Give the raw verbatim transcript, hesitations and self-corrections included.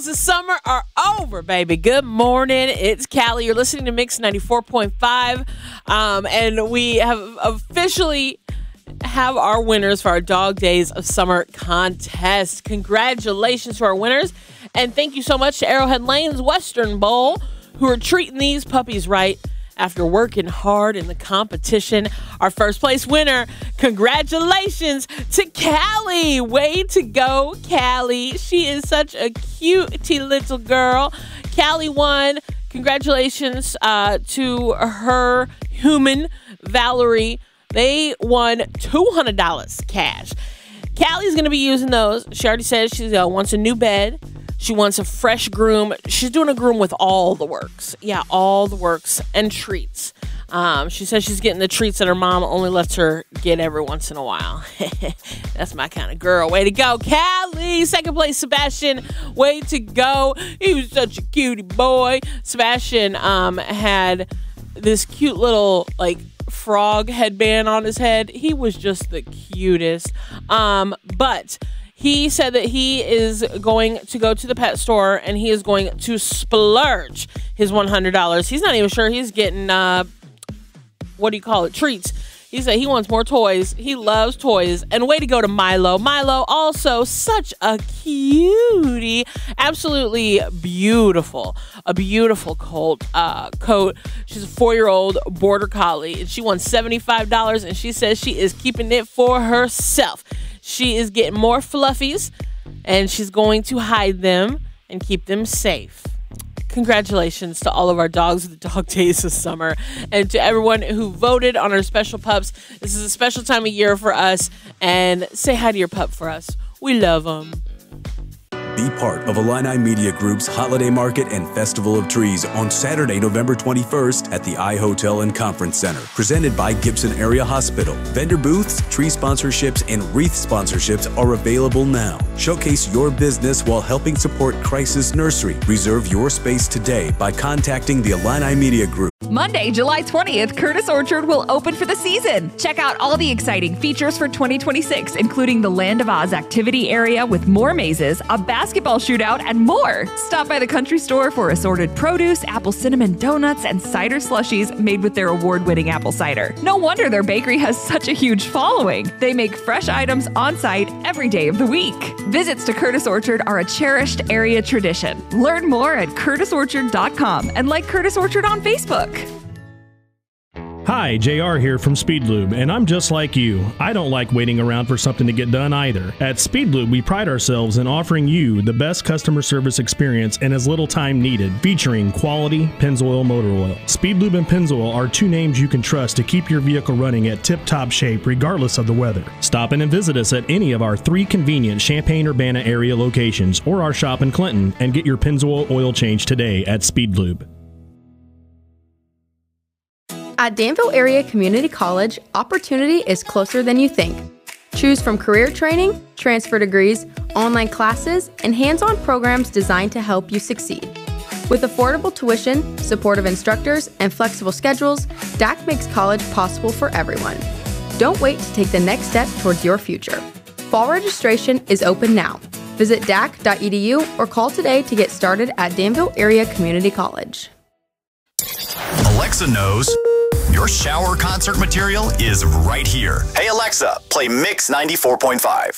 of summer are over, baby. Good morning. It's Callie. You're listening to Mix ninety-four point five. Um, and we have officially have our winners for our Dog Days of Summer contest. Congratulations to our winners. And thank you so much to Arrowhead Lane's Western Bowl, who are treating these puppies right after working hard in the competition. Our first place winner, congratulations to Callie. Way to go, Callie. She is such a cutie little girl. Callie won. Congratulations uh, to her human, Valerie. They won two hundred dollars cash. Callie's going to be using those. She already said she uh, wants a new bed. She wants a fresh groom. She's doing a groom with all the works. Yeah, all the works and treats. Um, she says she's getting the treats that her mom only lets her get every once in a while. That's my kind of girl. Way to go, Callie. Second place, Sebastian. Way to go. He was such a cutie boy. Sebastian um, had this cute little, like, frog headband on his head. He was just the cutest. Um, but... He said that he is going to go to the pet store and he is going to splurge his one hundred dollars. He's not even sure he's getting, uh, what do you call it, treats. He said he wants more toys. He loves toys. And way to go to Milo. Milo, also such a cutie. Absolutely beautiful. A beautiful coat. Uh, coat. She's a four-year-old border collie. And she won seventy-five dollars. And she says she is keeping it for herself. She is getting more fluffies, and she's going to hide them and keep them safe. Congratulations to all of our dogs of the Dog Days of Summer, and to everyone who voted on our special pups. This is a special time of year for us, and say hi to your pup for us. We love them. Be part of Illini Media Group's Holiday Market and Festival of Trees on Saturday, November twenty-first at the iHotel and Conference Center, presented by Gibson Area Hospital. Vendor booths, tree sponsorships, and wreath sponsorships are available now. Showcase your business while helping support Crisis Nursery. Reserve your space today by contacting the Illini Media Group. Monday, July twentieth, Curtis Orchard will open for the season. Check out all the exciting features for twenty twenty-six, including the Land of Oz activity area with more mazes, a basketball shootout, and more. Stop by the country store for assorted produce, apple cinnamon donuts, and cider slushies made with their award-winning apple cider. No wonder their bakery has such a huge following. They make fresh items on site every day of the week. Visits to Curtis Orchard are a cherished area tradition. Learn more at curtis orchard dot com and like Curtis Orchard on Facebook. Hi, J R here from Speedlube, and I'm just like you. I don't like waiting around for something to get done either. At Speedlube, we pride ourselves in offering you the best customer service experience in as little time needed, featuring quality Pennzoil motor oil. Speedlube and Pennzoil are two names you can trust to keep your vehicle running at tip-top shape regardless of the weather. Stop in and visit us at any of our three convenient Champaign-Urbana area locations or our shop in Clinton and get your Pennzoil oil change today at Speedlube. At Danville Area Community College, opportunity is closer than you think. Choose from career training, transfer degrees, online classes, and hands-on programs designed to help you succeed. With affordable tuition, supportive instructors, and flexible schedules, D A C makes college possible for everyone. Don't wait to take the next step towards your future. Fall registration is open now. Visit D A C dot E D U or call today to get started at Danville Area Community College. Alexa knows your shower concert material is right here. Hey Alexa, play Mix ninety-four point five.